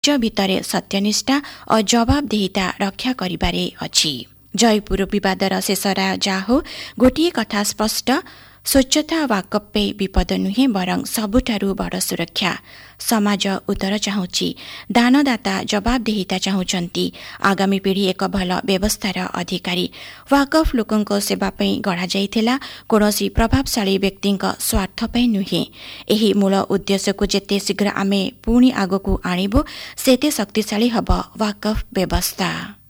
ଭିତରେ ସତ୍ୟନିଷ୍ଠା ଓ ଜବାବଦେହିତା ରକ୍ଷା କରିବାରେ ଅଛି। ଜୟପୁର ବିବାଦର ଶେଷ ରାୟ ଯାହା ହେଉ ଗୋଟିଏ କଥା ସ୍ପଷ୍ଟ, ସ୍ୱଚ୍ଛତା ୱାକଫ ବିପଦ ନୁହେଁ ବରଂ ସବୁଠାରୁ ବଡ଼ ସୁରକ୍ଷା। ସମାଜ ଉତ୍ତର ଚାହୁଁଛି, ଦାନଦାତା ଜବାବଦେହିତା ଚାହୁଁଛନ୍ତି। ଆଗାମୀ ପିଢ଼ି ଏକ ଭଲ ବ୍ୟବସ୍ଥାର ଅଧିକାରୀ। ୱାକଫ ଲୋକଙ୍କ ସେବା ପାଇଁ ଗଢ଼ାଯାଇଥିଲା, କୌଣସି ପ୍ରଭାବଶାଳୀ ବ୍ୟକ୍ତିଙ୍କ ସ୍ୱାର୍ଥ ପାଇଁ ନୁହେଁ। ଏହି ମୂଳ ଉଦ୍ଦେଶ୍ୟକୁ ଯେତେ ଶୀଘ୍ର ଆମେ ପୁଣି ଆଗକୁ ଆଣିବୁ ସେତେ ଶକ୍ତିଶାଳୀ ହେବ ୱାକଫ ବ୍ୟବସ୍ଥା।